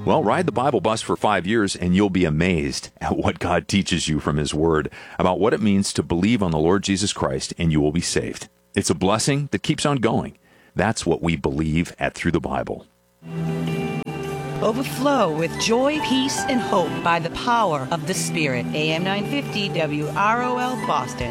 Well, ride the Bible bus for 5 years and you'll be amazed at what God teaches you from His Word about what it means to believe on the Lord Jesus Christ and you will be saved. It's a blessing that keeps on going. That's what we believe at Through the Bible. Overflow with joy, peace, and hope by the power of the Spirit. AM 950 WROL Boston.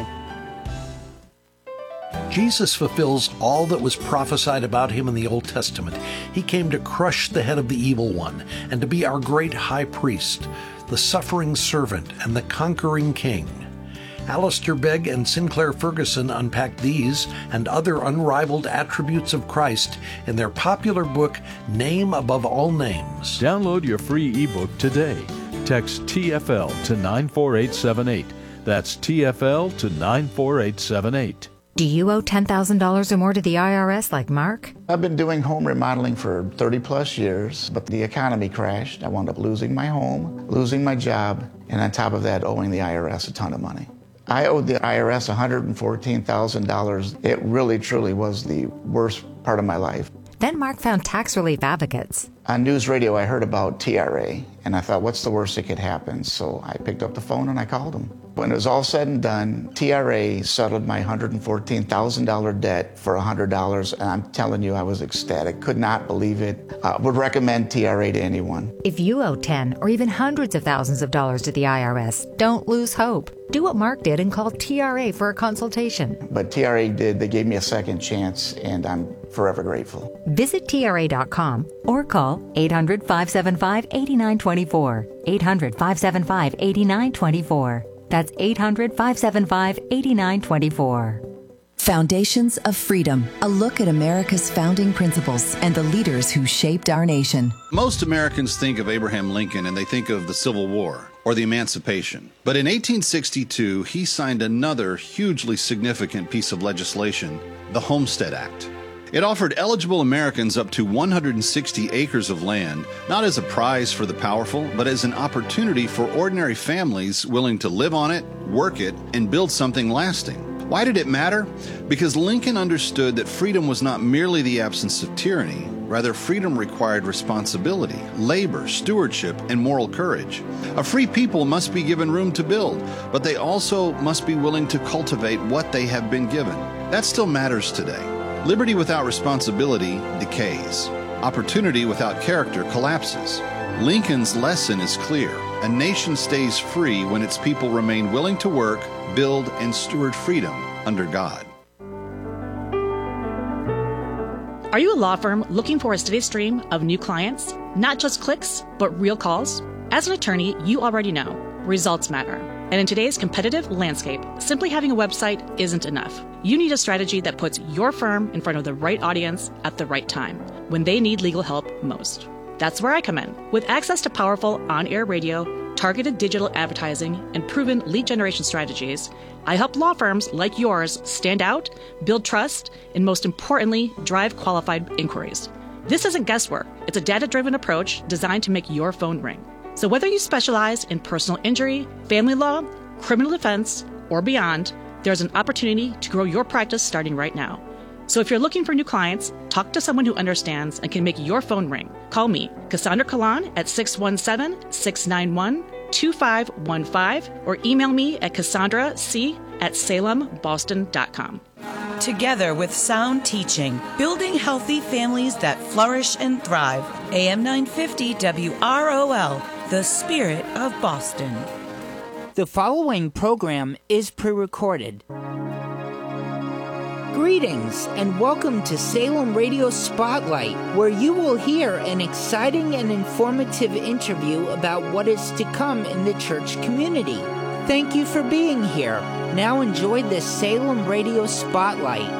Jesus fulfills all that was prophesied about him in the Old Testament. He came to crush the head of the evil one and to be our great high priest, the suffering servant and the conquering king. Alistair Begg and Sinclair Ferguson unpack these and other unrivaled attributes of Christ in their popular book, Name Above All Names. Download your free ebook today. Text TFL to 94878. That's TFL to 94878. Do you owe $10,000 or more to the IRS like Mark? I've been doing home remodeling for 30 plus years, but the economy crashed. I wound up losing my home, losing my job, and on top of that, owing the IRS a ton of money. I owed the IRS $114,000. It really, truly was the worst part of my life. Then Mark found tax relief advocates. On news radio, I heard about TRA, and I thought, what's the worst that could happen? So I picked up the phone and I called them. When it was all said and done, TRA settled my $114,000 debt for $100, and I'm telling you, I was ecstatic. Could not believe it. Would recommend TRA to anyone. If you owe 10 or even hundreds of thousands of dollars to the IRS, don't lose hope. Do what Mark did and call TRA for a consultation. But TRA did. They gave me a second chance, and I'm forever grateful. Visit TRA.com or call 800-575-8924. 800-575-8924. That's 800-575-8924. Foundations of Freedom, a look at America's founding principles and the leaders who shaped our nation. Most Americans think of Abraham Lincoln and they think of the Civil War or the Emancipation. But in 1862, he signed another hugely significant piece of legislation, the Homestead Act. It offered eligible Americans up to 160 acres of land, not as a prize for the powerful, but as an opportunity for ordinary families willing to live on it, work it, and build something lasting. Why did it matter? Because Lincoln understood that freedom was not merely the absence of tyranny. Rather, freedom required responsibility, labor, stewardship, and moral courage. A free people must be given room to build, but they also must be willing to cultivate what they have been given. That still matters today. Liberty without responsibility decays. Opportunity without character collapses. Lincoln's lesson is clear. A nation stays free when its people remain willing to work, build, and steward freedom under God. Are you a law firm looking for a steady stream of new clients? Not just clicks, but real calls? As an attorney, you already know results matter. And in today's competitive landscape, simply having a website isn't enough. You need a strategy that puts your firm in front of the right audience at the right time, when they need legal help most. That's where I come in. With access to powerful on-air radio, targeted digital advertising, and proven lead generation strategies, I help law firms like yours stand out, build trust, and most importantly, drive qualified inquiries. This isn't guesswork. It's a data-driven approach designed to make your phone ring. So whether you specialize in personal injury, family law, criminal defense, or beyond, there's an opportunity to grow your practice starting right now. So if you're looking for new clients, talk to someone who understands and can make your phone ring. Call me, Cassandra Kalan, at 617-691-2515, or email me at CassandraC@SalemBoston.com. Together with sound teaching, building healthy families that flourish and thrive. AM 950 WROL, the spirit of Boston. The following program is pre-recorded. Greetings and welcome to Salem Radio Spotlight, where you will hear an exciting and informative interview about what is to come in the church community. Thank you for being here. Now enjoy the Salem Radio Spotlight.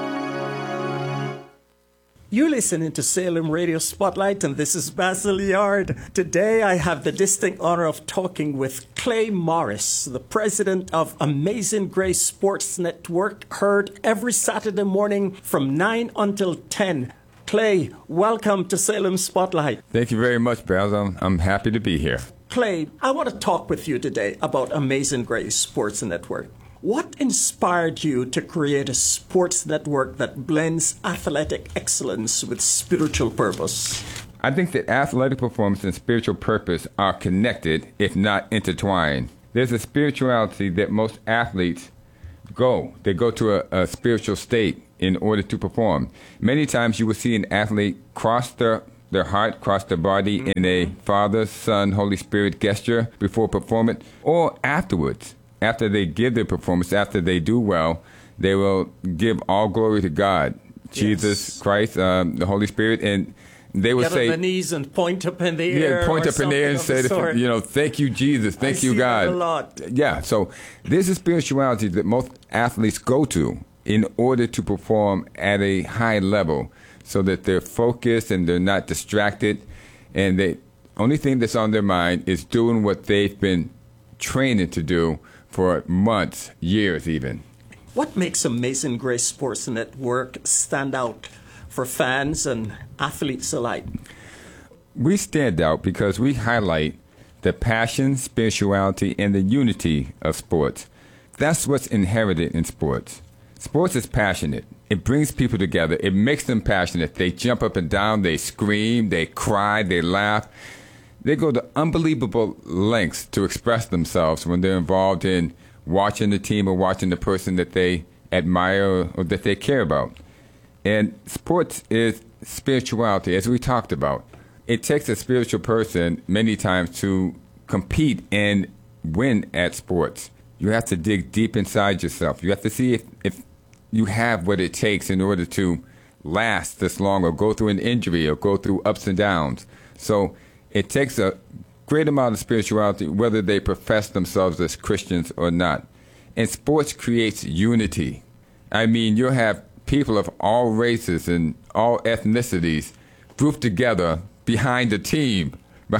You're listening to Salem Radio Spotlight, and this is Basil Yard. Today I have the distinct honor of talking with Clay Morris, the president of Amazing Grace Sports Network, heard every Saturday morning from 9 until 10. Clay, welcome to Salem Spotlight. Thank you very much, Basil. I'm happy to be here. Clay, I want to talk with you today about Amazing Grace Sports Network. What inspired you to create a sports network that blends athletic excellence with spiritual purpose? I think that athletic performance and spiritual purpose are connected, if not intertwined. There's a spirituality that most athletes They go to a spiritual state in order to perform. Many times you will see an athlete cross their heart, cross their body in a Father, Son, Holy Spirit gesture before performance, or afterwards. After they give their performance, after they do well, they will give all glory to God, Jesus Christ, the Holy Spirit, and they will say, get on the knees and point up in the air. Yeah, point up in the air and say, thank you, Jesus, thank you, God. That a lot. Yeah, so there's a spirituality that most athletes go to in order to perform at a high level, so that they're focused and they're not distracted, and the only thing that's on their mind is doing what they've been training to do for months, years even. What makes Amazing Grace Sports Network stand out for fans and athletes alike? We stand out because we highlight the passion, spirituality, and the unity of sports. That's what's inherited in sports. Sports is passionate. It brings people together. It makes them passionate. They jump up and down. They scream. They cry. They laugh. They go to unbelievable lengths to express themselves when they're involved in watching the team or watching the person that they admire or that they care about. And sports is spirituality, as we talked about. It takes a spiritual person many times to compete and win at sports. You have to dig deep inside yourself. You have to see if you have what it takes in order to last this long or go through an injury or go through ups and downs. So it takes a great amount of spirituality, whether they profess themselves as Christians or not. And sports creates unity. I mean, you'll have people of all races and all ethnicities grouped together behind a team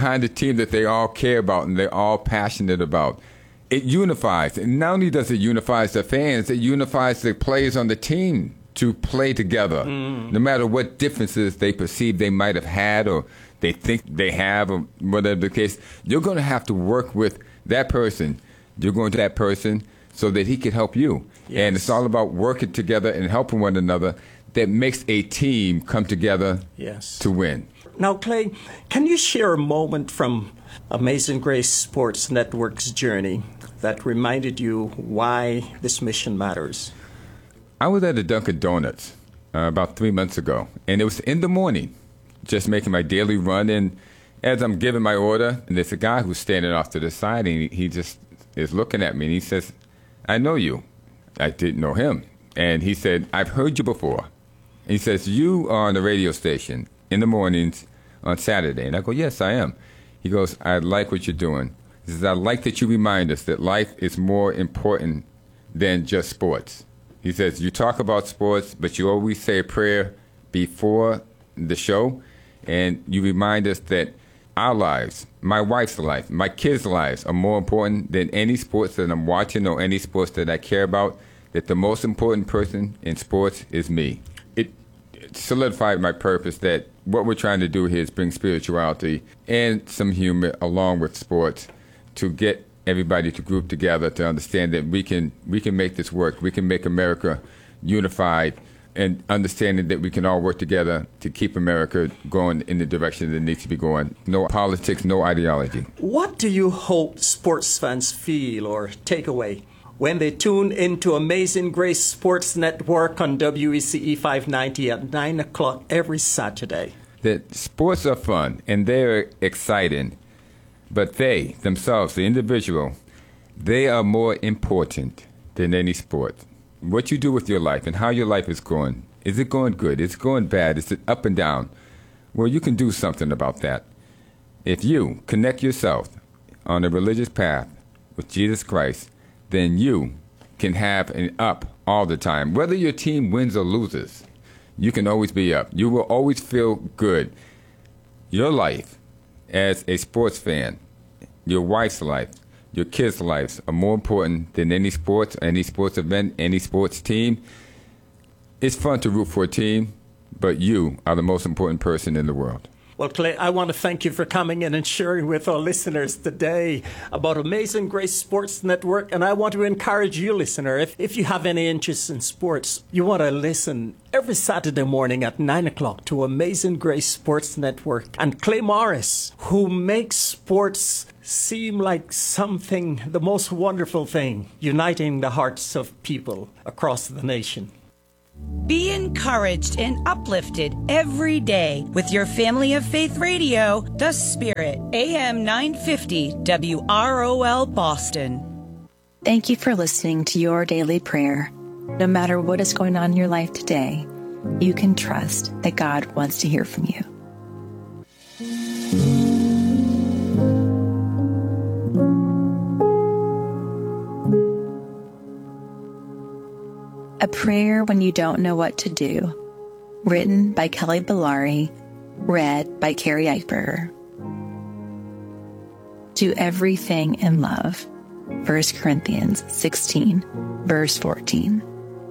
that they all care about and they're all passionate about. It unifies. And not only does it unify the fans, it unifies the players on the team to play together, no matter what differences they perceive they might have had or they think they have or whatever the case. You're going to have to work with that person. You're going to that person so that he can help you. Yes. And it's all about working together and helping one another that makes a team come together to win. Now, Clay, can you share a moment from Amazing Grace Sports Network's journey that reminded you why this mission matters? I was at a Dunkin' Donuts about 3 months ago, and it was in the morning, just making my daily run. And as I'm giving my order, and there's a guy who's standing off to the side, and he just is looking at me, and he says, "I know you." I didn't know him. And he said, "I've heard you before." And he says, "You are on the radio station in the mornings on Saturday." And I go, "Yes, I am." He goes, "I like what you're doing." He says, "I like that you remind us that life is more important than just sports." He says, "You talk about sports, but you always say a prayer before the show, and you remind us that our lives, my wife's life, my kids' lives are more important than any sports that I'm watching or any sports that I care about, that the most important person in sports is me." It solidified my purpose that what we're trying to do here is bring spirituality and some humor along with sports to get everybody to group together to understand that we can make this work. We can make America unified, and understanding that we can all work together to keep America going in the direction that it needs to be going. No politics, no ideology. What do you hope sports fans feel or take away when they tune into Amazing Grace Sports Network on WECE 590 at 9 o'clock every Saturday? That sports are fun and they're exciting, but they themselves, the individual, they are more important than any sport. What you do with your life and how your life is going. Is it going good? Is it going bad? Is it up and down? Well, you can do something about that. If you connect yourself on a religious path with Jesus Christ, then you can have an up all the time. Whether your team wins or loses, you can always be up. You will always feel good. Your life as a sports fan, your wife's life, your kids' lives are more important than any sports event, any sports team. It's fun to root for a team, but you are the most important person in the world. Well, Clay, I want to thank you for coming in and sharing with our listeners today about Amazing Grace Sports Network. And I want to encourage you, listener, if you have any interest in sports, you want to listen every Saturday morning at 9 o'clock to Amazing Grace Sports Network and Clay Morris, who makes sports seem like something, the most wonderful thing, uniting the hearts of people across the nation. Be encouraged and uplifted every day with your Family of Faith Radio, The Spirit, AM 950 WROL Boston. Thank you for listening to Your Daily Prayer. No matter what is going on in your life today, you can trust that God wants to hear from you. A Prayer When You Don't Know What to Do, written by Kelly Bellari, read by Carrie Eichberger. Do everything in love. 1 Corinthians 16, verse 14.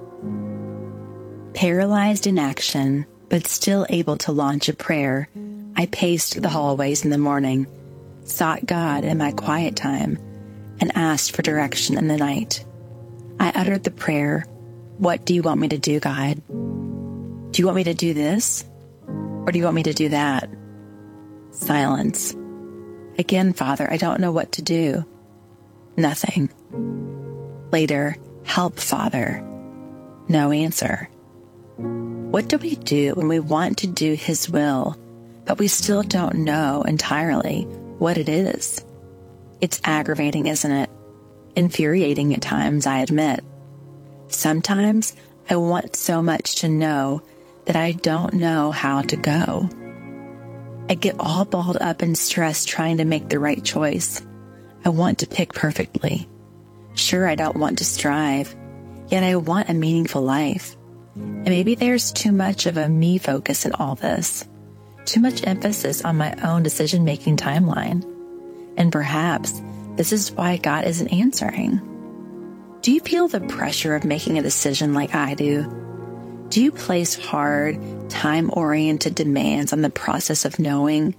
Paralyzed in action, but still able to launch a prayer, I paced the hallways in the morning, sought God in my quiet time, and asked for direction in the night. I uttered the prayer, "What do you want me to do, God? Do you want me to do this? Or do you want me to do that?" Silence. Again, Father, I don't know what to do. Nothing. Later, help, Father. No answer. What do we do when we want to do His will, but we still don't know entirely what it is? It's aggravating, isn't it? Infuriating at times, I admit. Sometimes I want so much to know that I don't know how to go. I get all balled up and stressed trying to make the right choice. I want to pick perfectly. Sure, I don't want to strive, yet I want a meaningful life. And maybe there's too much of a me focus in all this, too much emphasis on my own decision-making timeline. And perhaps this is why God isn't answering. Do you feel the pressure of making a decision like I do? Do you place hard, time-oriented demands on the process of knowing?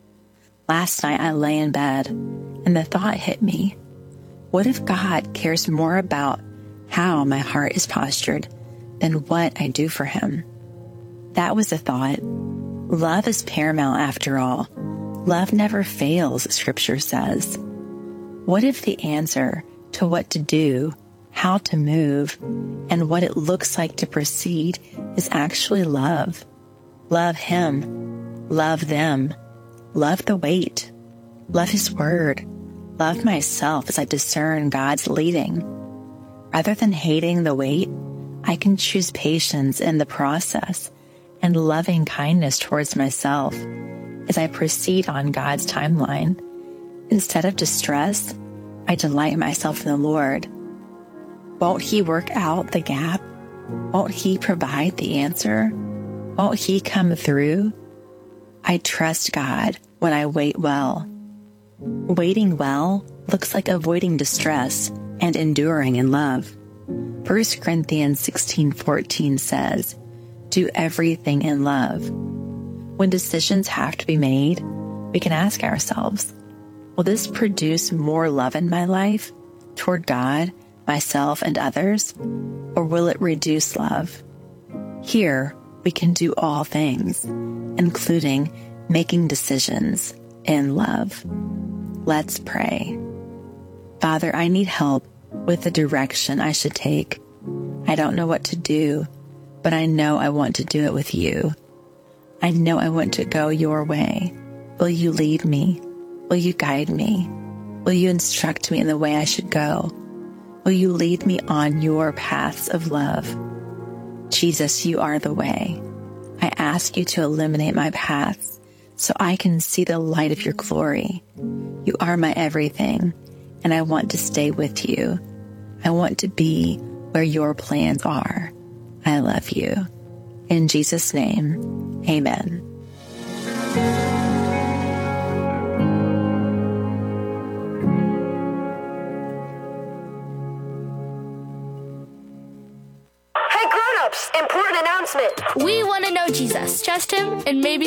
Last night I lay in bed, and the thought hit me. What if God cares more about how my heart is postured than what I do for Him? That was the thought. Love is paramount after all. Love never fails, Scripture says. What if the answer to what to do, how to move, and what it looks like to proceed is actually love? Love Him. Love them. Love the wait. Love His Word. Love myself as I discern God's leading. Rather than hating the wait, I can choose patience in the process and loving kindness towards myself as I proceed on God's timeline. Instead of distress, I delight myself in the Lord. Won't He work out the gap? Won't He provide the answer? Won't He come through? I trust God when I wait well. Waiting well looks like avoiding distress and enduring in love. 1 Corinthians 16:14 says, "Do everything in love." When decisions have to be made, we can ask ourselves, will this produce more love in my life toward God, myself, and others, or will it reduce love? Here, we can do all things, including making decisions in love. Let's pray. Father, I need help with the direction I should take. I don't know what to do, but I know I want to do it with you. I know I want to go your way. Will you lead me? Will you guide me? Will you instruct me in the way I should go? Will you lead me on your paths of love? Jesus, you are the way. I ask you to illuminate my paths so I can see the light of your glory. You are my everything, and I want to stay with you. I want to be where your plans are. I love you. In Jesus' name, amen. Hey grown-ups, important announcement. We want to know Jesus. Trust Him and maybe